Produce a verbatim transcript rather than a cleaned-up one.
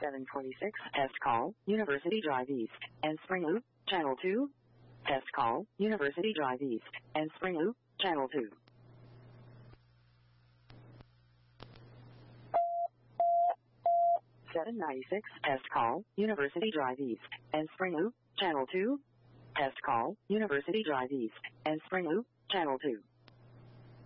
seven forty-six, test call, University Drive East and Spring Loop, Channel two. Test call, University Drive East and Spring Loop, Channel two. seven ninety-six, test call, University Drive East and Spring Loop, Channel two. Test call, University Drive East and Spring Loop, Channel two.